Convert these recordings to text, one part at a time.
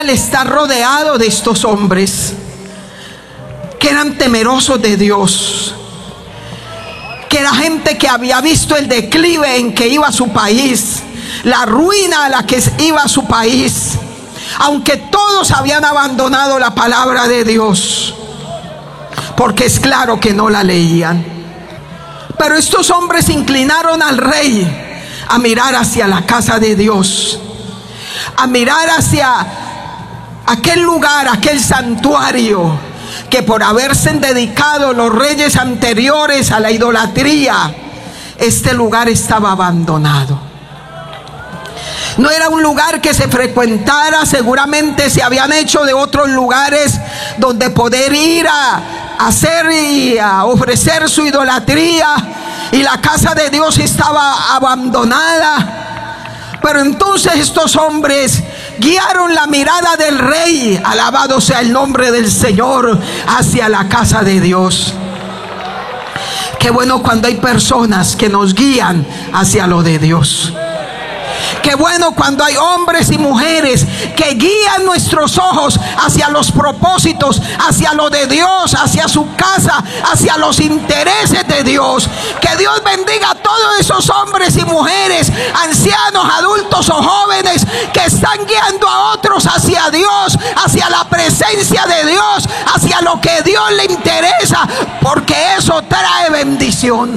Está rodeado de estos hombres que eran temerosos de Dios, que era gente que había visto el declive en que iba su país, la ruina a la que iba su país, aunque todos habían abandonado la palabra de Dios, porque es claro que no la leían. Pero estos hombres inclinaron al rey a mirar hacia la casa de Dios, a mirar hacia aquel lugar, aquel santuario que por haberse dedicado los reyes anteriores a la idolatría, este lugar estaba abandonado. No era un lugar que se frecuentara, seguramente se habían hecho de otros lugares donde poder ir a hacer y a ofrecer su idolatría, y la casa de Dios estaba abandonada. Pero entonces estos hombres guiaron la mirada del rey, alabado sea el nombre del Señor, hacia la casa de Dios. Qué bueno cuando hay personas que nos guían hacia lo de Dios. Qué bueno cuando hay hombres y mujeres que guían nuestros ojos hacia los propósitos, hacia lo de Dios, hacia su casa, hacia los intereses de Dios. Que Dios bendiga a todos esos hombres y mujeres, ancianos, adultos o jóvenes, que están guiando a otros hacia Dios, hacia la presencia de Dios, hacia lo que Dios le interesa, porque eso trae bendición.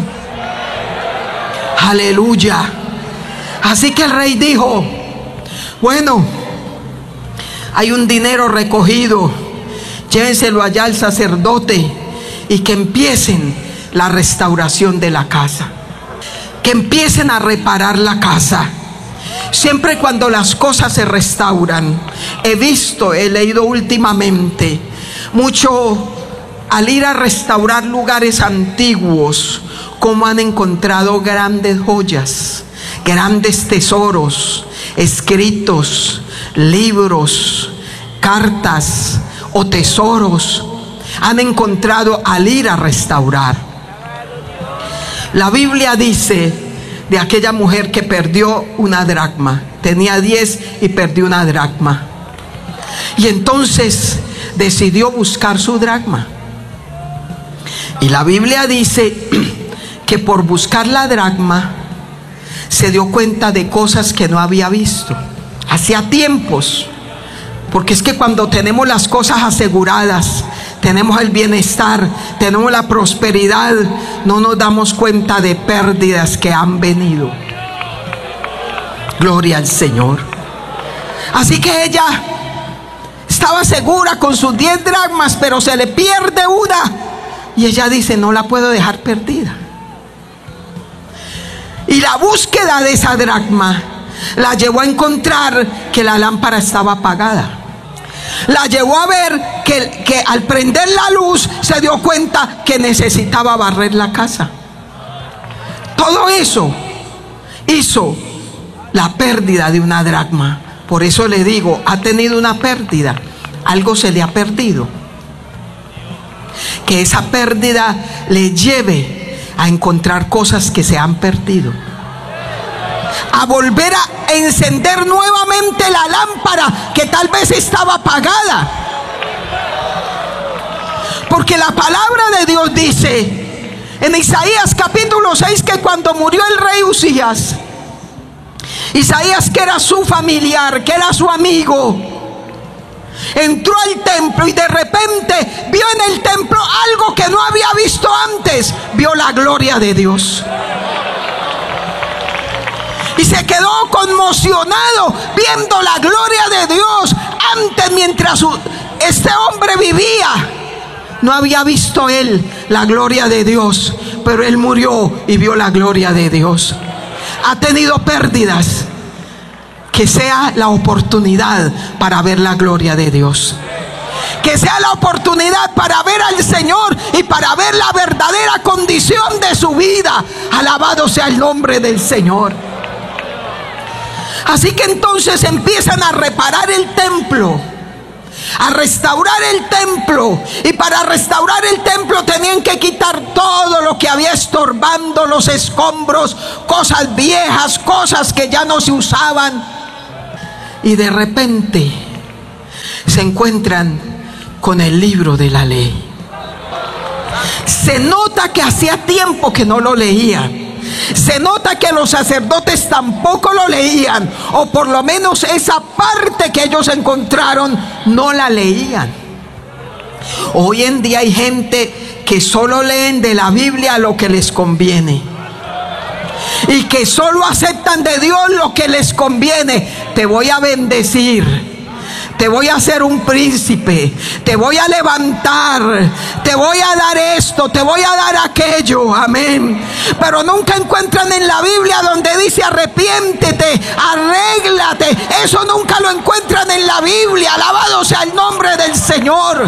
Aleluya. Así que el rey dijo: bueno, hay un dinero recogido, llévenselo allá al sacerdote y que empiecen la restauración de la casa, que empiecen a reparar la casa. Siempre cuando las cosas se restauran, he leído últimamente mucho, al ir a restaurar lugares antiguos, cómo han encontrado grandes joyas, grandes tesoros, escritos, libros, cartas o tesoros han encontrado al ir a restaurar. La Biblia dice de aquella mujer que perdió una dracma, tenía 10 y perdió una dracma, y entonces decidió buscar su dracma. Y la Biblia dice que por buscar la dracma se dio cuenta de cosas que no había visto hacía tiempos. Porque es que cuando tenemos las cosas aseguradas, tenemos el bienestar, tenemos la prosperidad, no nos damos cuenta de pérdidas que han venido. Gloria al Señor. Así que ella estaba segura con sus 10 dracmas, pero se le pierde una, y ella dice: no la puedo dejar perdida. Y la búsqueda de esa dracma la llevó a encontrar que la lámpara estaba apagada. La llevó a ver que al prender la luz se dio cuenta que necesitaba barrer la casa. Todo eso hizo la pérdida de una dracma. Por eso le digo, ha tenido una pérdida, algo se le ha perdido. Que esa pérdida le lleve a encontrar cosas que se han perdido, a volver a encender nuevamente la lámpara que tal vez estaba apagada. Porque la palabra de Dios dice en Isaías capítulo 6 que cuando murió el rey Usías, Isaías, que era su familiar, que era su amigo, entró al templo y de repente vio en el templo algo que no había visto antes. Vio la gloria de Dios y se quedó conmocionado viendo la gloria de Dios. Antes, mientras este hombre vivía, no había visto él la gloria de Dios, pero él murió y vio la gloria de Dios. Ha tenido pérdidas, que sea la oportunidad para ver la gloria de Dios. Que sea la oportunidad para ver al Señor y para ver la verdadera condición de su vida. Alabado sea el nombre del Señor. Así que entonces empiezan a reparar el templo, a restaurar el templo. Y para restaurar el templo tenían que quitar todo lo que había estorbando, los escombros, cosas viejas, cosas que ya no se usaban. Y de repente se encuentran con el libro de la ley. Se nota que hacía tiempo que no lo leían. Se nota que los sacerdotes tampoco lo leían, o por lo menos esa parte que ellos encontraron no la leían. Hoy en día hay gente que solo leen de la Biblia lo que les conviene, y que solo aceptan de Dios lo que les conviene. Te voy a bendecir, te voy a hacer un príncipe, te voy a levantar, te voy a dar esto, te voy a dar aquello, amén. Pero nunca encuentran en la Biblia donde dice arrepiéntete, arréglate. Eso nunca lo encuentran en la Biblia. Alabado sea el nombre del Señor.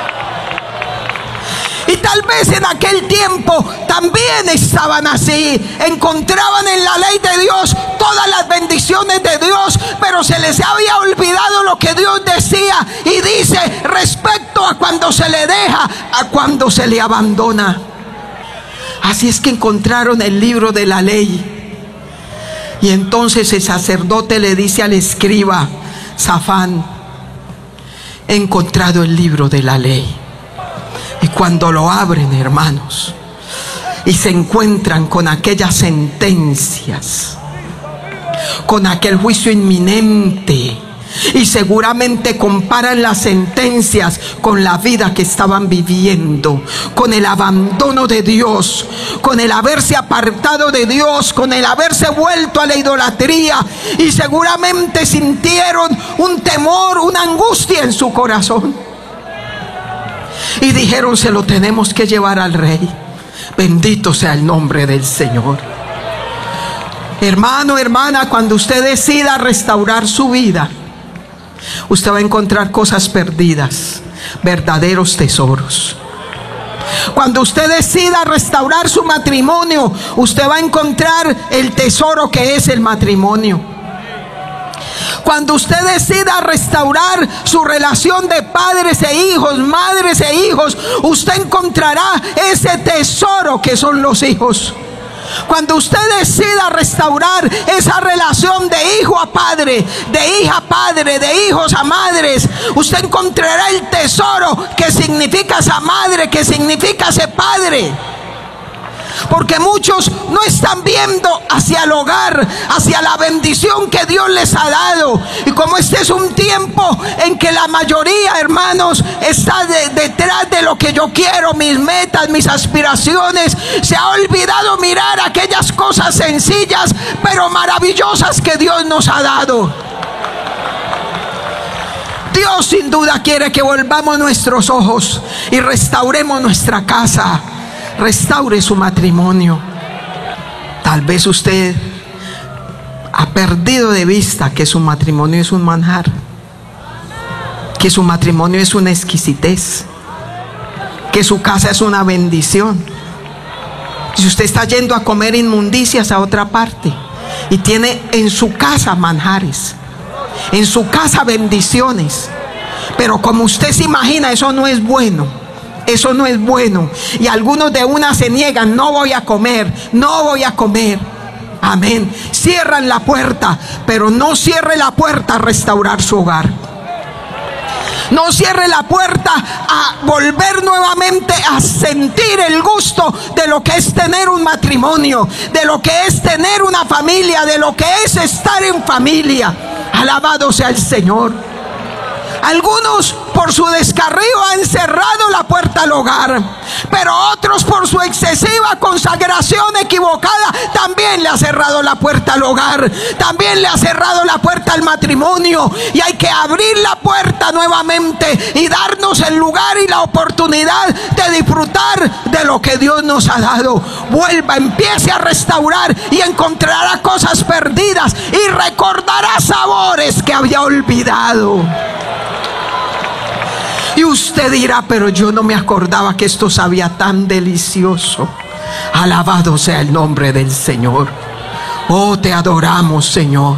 Y tal vez en aquel tiempo también estaban así. Encontraban en la ley de Dios todas las bendiciones de Dios, pero se les había olvidado lo que Dios decía y dice respecto a cuando se le deja, a cuando se le abandona. Así es que encontraron el libro de la ley. Y entonces el sacerdote le dice al escriba Safán: he encontrado el libro de la ley. Y cuando lo abren, hermanos, y se encuentran con aquellas sentencias, con aquel juicio inminente, y seguramente comparan las sentencias con la vida que estaban viviendo, con el abandono de Dios, con el haberse apartado de Dios, con el haberse vuelto a la idolatría, y seguramente sintieron un temor, una angustia en su corazón. Y dijeron: se lo tenemos que llevar al rey. Bendito sea el nombre del Señor. Hermano, hermana, cuando usted decida restaurar su vida, usted va a encontrar cosas perdidas, verdaderos tesoros. Cuando usted decida restaurar su matrimonio, usted va a encontrar el tesoro que es el matrimonio. Cuando usted decida restaurar su relación de padres e hijos, madres e hijos, usted encontrará ese tesoro que son los hijos. Cuando usted decida restaurar esa relación de hijo a padre, de hija a padre, de hijos a madres, usted encontrará el tesoro que significa esa madre, que significa ese padre. Porque muchos no están viendo hacia el hogar, hacia la bendición que Dios les ha dado. Y como este es un tiempo en que la mayoría, hermanos, está detrás de lo que yo quiero, mis metas, mis aspiraciones, se ha olvidado mirar aquellas cosas sencillas pero maravillosas que Dios nos ha dado. Dios sin duda quiere que volvamos nuestros ojos y restauremos nuestra casa. Restaure su matrimonio. Tal vez usted ha perdido de vista que su matrimonio es un manjar, que su matrimonio es una exquisitez, que su casa es una bendición. Si usted está yendo a comer inmundicias a otra parte y tiene en su casa manjares, en su casa bendiciones, pero como usted se imagina, eso no es bueno. Eso no es bueno. Y algunos de una se niegan: no voy a comer, no voy a comer. Amén. Cierran la puerta, pero no cierre la puerta a restaurar su hogar. No cierre la puerta a volver nuevamente a sentir el gusto de lo que es tener un matrimonio, de lo que es tener una familia, de lo que es estar en familia. Alabado sea el Señor. Algunos por su descarrío han cerrado la puerta al hogar, pero otros por su excesiva consagración equivocada también le ha cerrado la puerta al hogar, también le ha cerrado la puerta al matrimonio. Y hay que abrir la puerta nuevamente y darnos el lugar y la oportunidad de disfrutar de lo que Dios nos ha dado. Vuelva, empiece a restaurar y encontrará cosas perdidas y recordará sabores que había olvidado. Y usted dirá: pero yo no me acordaba que esto sabía tan delicioso. Alabado sea el nombre del Señor. Oh, te adoramos, Señor.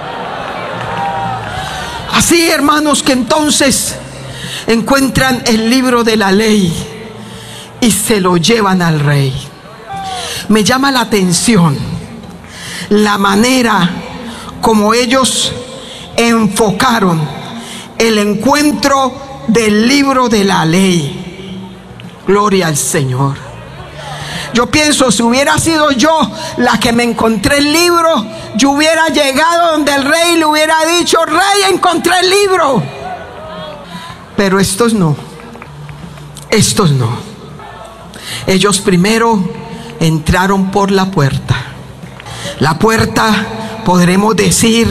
Así, hermanos, que entonces encuentran el libro de la ley y se lo llevan al rey. Me llama la atención la manera como ellos enfocaron el encuentro del libro de la ley. Gloria al Señor. Yo pienso, si hubiera sido yo la que me encontré el libro, yo hubiera llegado donde el rey le hubiera dicho: rey, encontré el libro. Pero estos no. Estos no. Ellos primero entraron por la puerta. La puerta, podremos decir,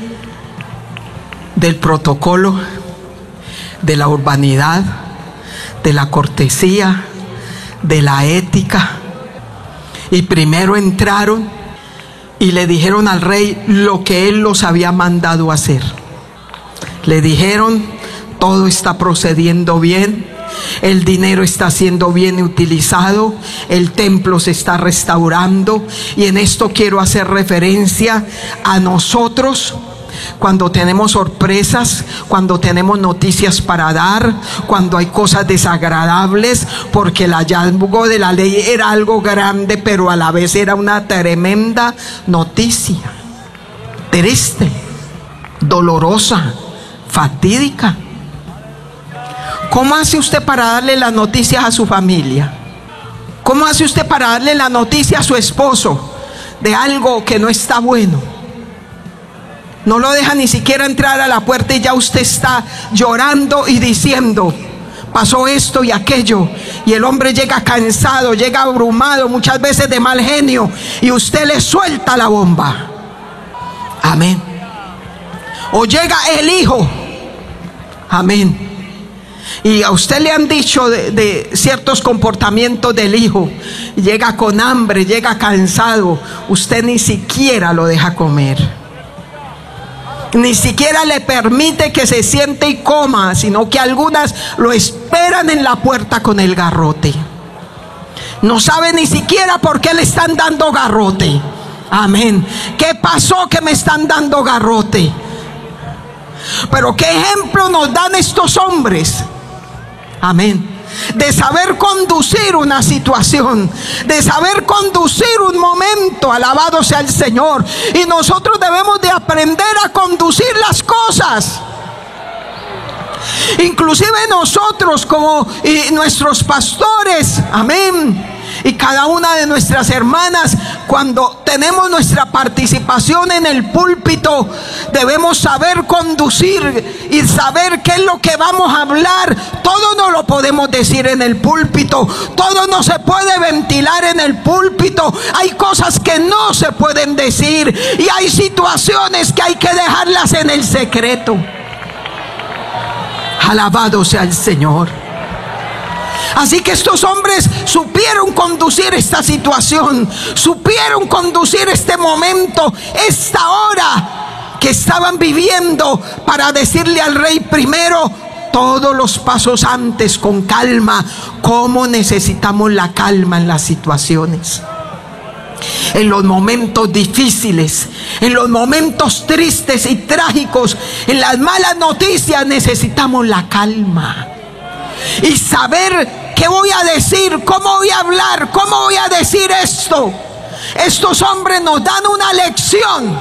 del protocolo, de la urbanidad, de la cortesía, de la ética. Y primero entraron y le dijeron al rey lo que él los había mandado hacer. Le dijeron: todo está procediendo bien, el dinero está siendo bien utilizado, el templo se está restaurando. Y en esto quiero hacer referencia a nosotros cuando tenemos sorpresas, cuando tenemos noticias para dar, cuando hay cosas desagradables, porque el hallazgo de la ley era algo grande, pero a la vez era una tremenda noticia, triste, dolorosa, fatídica. ¿Cómo hace usted para darle las noticias a su familia? ¿Cómo hace usted para darle la noticia a su esposo de algo que no está bueno? No lo deja ni siquiera entrar a la puerta y ya usted está llorando y diciendo: pasó esto y aquello. Y el hombre llega cansado, llega abrumado, muchas veces de mal genio, y usted le suelta la bomba. Amén. O llega el hijo. Amén. Y a usted le han dicho de ciertos comportamientos del hijo. Llega con hambre, llega cansado. Usted ni siquiera lo deja comer. Ni siquiera le permite que se siente y coma, sino que algunas lo esperan en la puerta con el garrote. No sabe ni siquiera por qué le están dando garrote. Amén. ¿Qué pasó que me están dando garrote? Pero qué ejemplo nos dan estos hombres. Amén. De saber conducir una situación, de saber conducir un momento. Alabado sea el Señor. Y nosotros debemos de aprender a conducir las cosas. Inclusive nosotros como nuestros pastores, amén, y cada una de nuestras hermanas, cuando tenemos nuestra participación en el púlpito, debemos saber conducir y saber qué es lo que vamos a hablar. Todo no lo podemos decir en el púlpito, todo no se puede ventilar en el púlpito. Hay cosas que no se pueden decir y hay situaciones que hay que dejarlas en el secreto. Alabado sea el Señor. Así que estos hombres supieron conducir esta situación, supieron conducir este momento, esta hora que estaban viviendo, para decirle al rey primero todos los pasos antes, con calma. Cómo necesitamos la calma en las situaciones, en los momentos difíciles, en los momentos tristes y trágicos, en las malas noticias. Necesitamos la calma y saber qué voy a decir, cómo voy a hablar, cómo voy a decir esto. Estos hombres nos dan una lección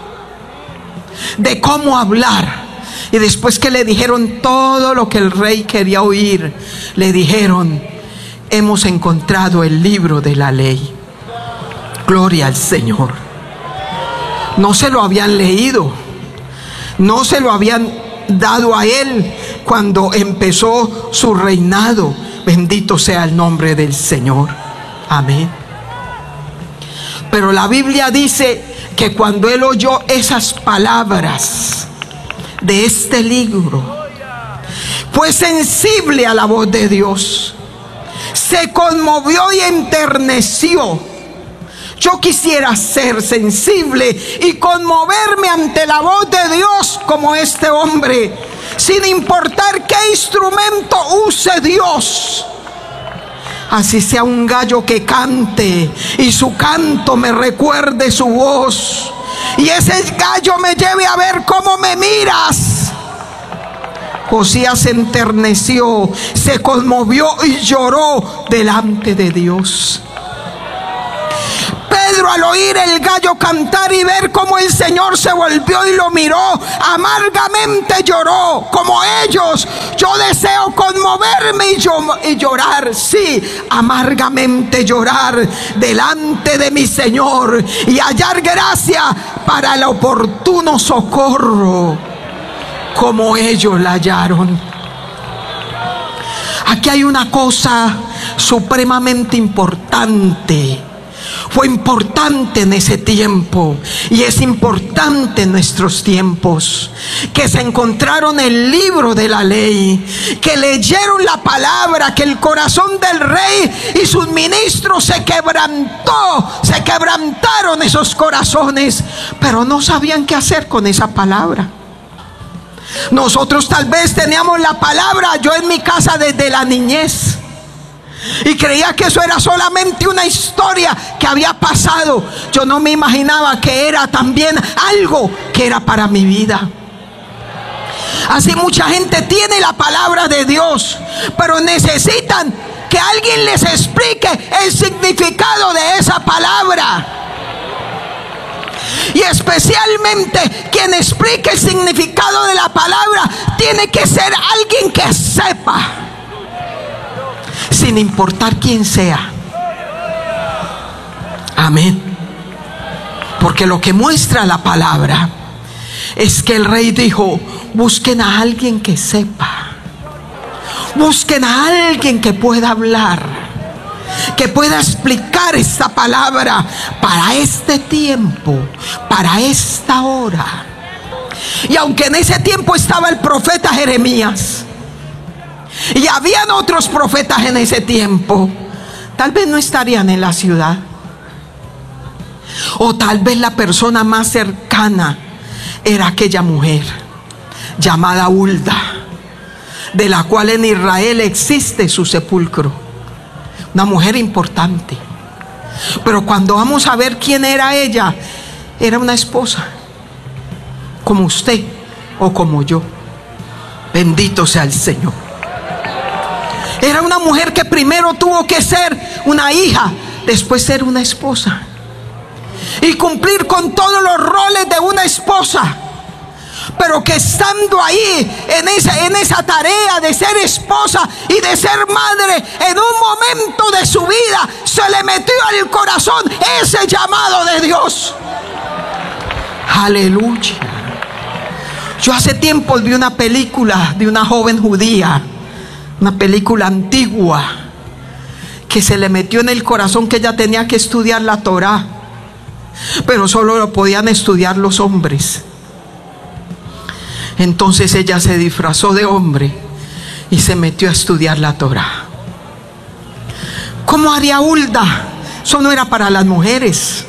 de cómo hablar. Y después que le dijeron todo lo que el rey quería oír, le dijeron: hemos encontrado el libro de la ley. Gloria al Señor. No se lo habían leído, no se lo habían dado a él cuando empezó su reinado. Bendito sea el nombre del Señor. Amén. Pero la Biblia dice que cuando él oyó esas palabras de este libro, fue sensible a la voz de Dios, se conmovió y enterneció. Yo quisiera ser sensible y conmoverme ante la voz de Dios como este hombre, sin importar qué instrumento use Dios. Así sea un gallo que cante y su canto me recuerde su voz, y ese gallo me lleve a ver cómo me miras. Josías se enterneció, se conmovió y lloró delante de Dios. Pedro al oír el gallo cantar y ver cómo el Señor se volvió y lo miró, amargamente lloró. Como ellos, yo deseo conmoverme y llorar, sí, amargamente llorar delante de mi Señor y hallar gracia para el oportuno socorro, como ellos la hallaron. Aquí hay una cosa supremamente importante. Fue importante en ese tiempo y es importante en nuestros tiempos, que se encontraron el libro de la ley, que leyeron la palabra, que el corazón del rey y sus ministros se quebrantaron esos corazones, pero no sabían qué hacer con esa palabra. Nosotros tal vez teníamos la palabra, yo en mi casa desde la niñez, y creía que eso era solamente una historia que había pasado. Yo no me imaginaba que era también algo que era para mi vida. Así mucha gente tiene la palabra de Dios, pero necesitan que alguien les explique el significado de esa palabra. Y especialmente quien explique el significado de la palabra tiene que ser alguien que sepa, sin importar quién sea. Amén. Porque lo que muestra la palabra es que el rey dijo: busquen a alguien que sepa, busquen a alguien que pueda hablar, que pueda explicar esta palabra para este tiempo, para esta hora. Y aunque en ese tiempo estaba el profeta Jeremías y habían otros profetas en ese tiempo, tal vez no estarían en la ciudad, o tal vez la persona más cercana era aquella mujer llamada Hulda, de la cual en Israel existe su sepulcro. Una mujer importante. Pero cuando vamos a ver quién era ella, era una esposa como usted o como yo. Bendito sea el Señor. Era una mujer que primero tuvo que ser una hija, después ser una esposa y cumplir con todos los roles de una esposa. Pero que estando ahí en esa tarea de ser esposa y de ser madre, en un momento de su vida se le metió al corazón ese llamado de Dios. Aleluya. Yo hace tiempo vi una película de una joven judía, una película antigua, que se le metió en el corazón que ella tenía que estudiar la Torá, pero solo lo podían estudiar los hombres. Entonces ella se disfrazó de hombre y se metió a estudiar la Torá. ¿Cómo haría Hulda? Eso no era para las mujeres.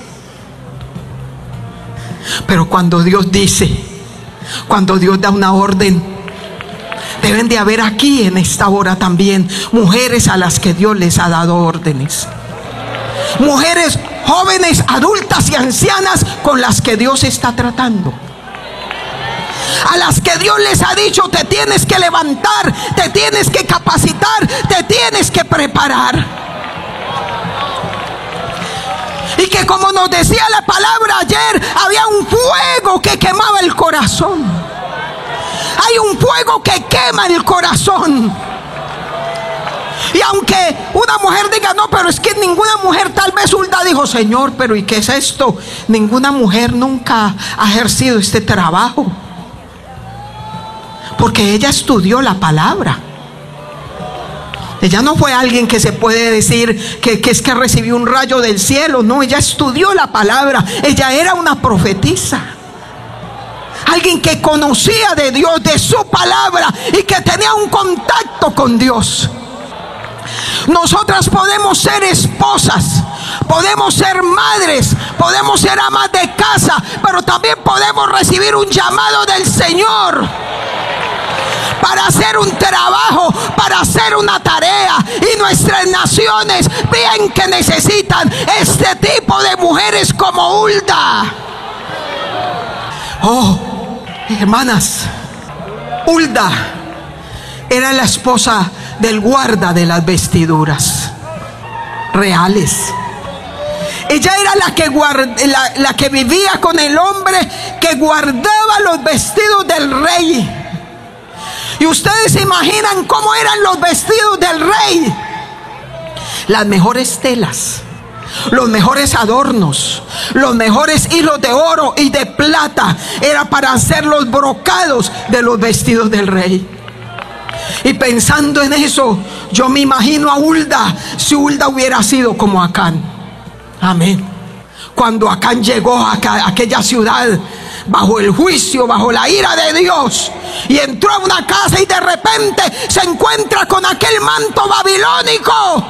Pero cuando Dios dice, cuando Dios da una orden, deben de haber aquí en esta hora también mujeres a las que Dios les ha dado órdenes. Mujeres jóvenes, adultas y ancianas con las que Dios está tratando, a las que Dios les ha dicho: te tienes que levantar, te tienes que capacitar, te tienes que preparar. Y que, como nos decía la palabra ayer, había un fuego que quemaba el corazón. Hay un fuego que quema el corazón. Y aunque una mujer diga: no, pero es que ninguna mujer, tal vez Hulda dijo: Señor, pero ¿y qué es esto? Ninguna mujer nunca ha ejercido este trabajo, porque ella estudió la palabra. Ella no fue alguien que se puede decir que es que recibió un rayo del cielo. No, ella estudió la palabra. Ella era una profetisa, alguien que conocía de Dios, de su palabra, y que tenía un contacto con Dios. Nosotras podemos ser esposas, podemos ser madres, podemos ser amas de casa, pero también podemos recibir un llamado del Señor para hacer un trabajo, para hacer una tarea. Y nuestras naciones bien que necesitan este tipo de mujeres como Hulda. Oh, hermanas, Hulda era la esposa del guarda de las vestiduras reales. Ella era la que vivía con el hombre que guardaba los vestidos del rey. Y ustedes se imaginan cómo eran los vestidos del rey. Las mejores telas, los mejores adornos, los mejores hilos de oro y de plata era para hacer los brocados de los vestidos del rey. Y pensando en eso, yo me imagino a Hulda, si Hulda hubiera sido como Acán. Amén. Cuando Acán llegó a aquella ciudad bajo el juicio, bajo la ira de Dios, y entró a una casa y de repente se encuentra con aquel manto babilónico.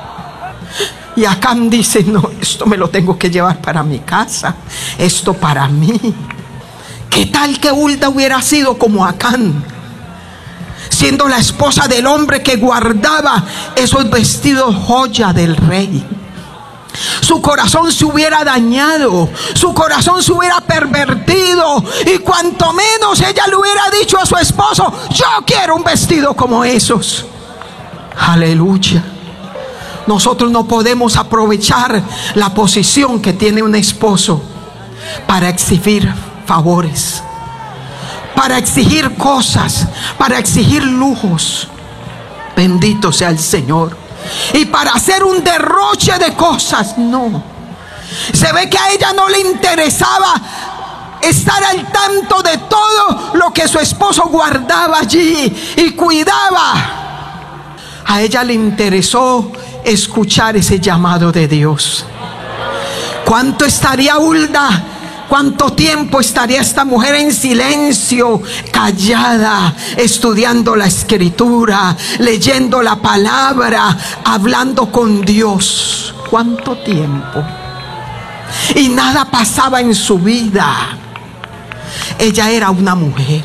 Y Acán dice: no, esto me lo tengo que llevar para mi casa, esto para mí. ¿Qué tal que Hulda hubiera sido como Acán, siendo la esposa del hombre que guardaba esos vestidos joya del rey? Su corazón se hubiera dañado, su corazón se hubiera pervertido, y cuanto menos ella le hubiera dicho a su esposo: yo quiero un vestido como esos. Aleluya. Nosotros no podemos aprovechar la posición que tiene un esposo para exigir favores, para exigir cosas, para exigir lujos. Bendito sea el Señor. Y para hacer un derroche de cosas, no. Se ve que a ella no le interesaba estar al tanto de todo lo que su esposo guardaba allí y cuidaba. A ella le interesó escuchar ese llamado de Dios. ¿Cuánto estaría Hulda? ¿Cuánto tiempo estaría esta mujer en silencio, callada, estudiando la escritura, leyendo la palabra, hablando con Dios? ¿Cuánto tiempo? Y nada pasaba en su vida. Ella era una mujer,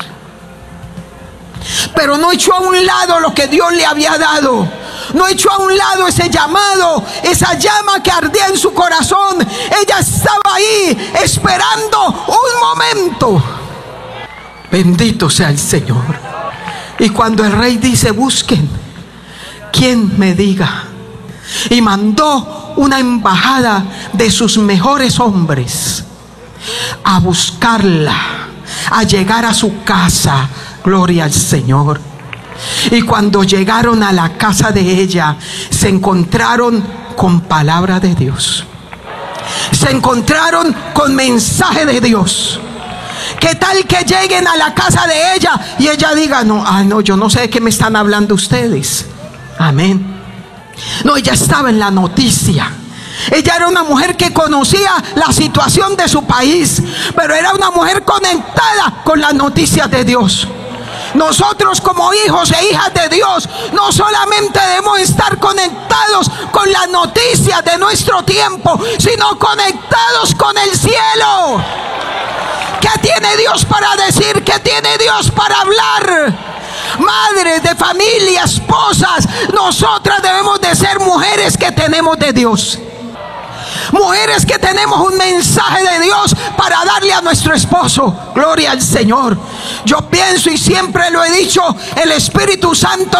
pero no echó a un lado lo que Dios le había dado. No echó a un lado ese llamado, esa llama que ardía en su corazón. Ella estaba ahí esperando un momento. Bendito sea el Señor. Y cuando el rey dice: busquen quien me diga, y mandó una embajada de sus mejores hombres a buscarla, a llegar a su casa. Gloria al Señor. Y cuando llegaron a la casa de ella, se encontraron con palabra de Dios, se encontraron con mensaje de Dios. ¿Qué tal que lleguen a la casa de ella y ella diga: no, yo no sé de qué me están hablando ustedes? Amén. No, ella estaba en la noticia. Ella era una mujer que conocía la situación de su país, pero era una mujer conectada con las noticias de Dios. Nosotros, como hijos e hijas de Dios, no solamente debemos estar conectados con las noticias de nuestro tiempo, sino conectados con el cielo. ¿Qué tiene Dios para decir? ¿Qué tiene Dios para hablar? Madres de familia, esposas, nosotras debemos de ser mujeres que tenemos de Dios. Mujeres que tenemos un mensaje de Dios para darle a nuestro esposo. Gloria al Señor. Yo pienso, y siempre lo he dicho, el Espíritu Santo